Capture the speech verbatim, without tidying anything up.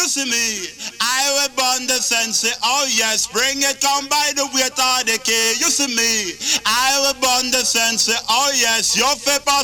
see me, I will burn the sense. Oh yes, bring it come by the weight of the key. You see me, I will burn the sense. Oh yes, your paper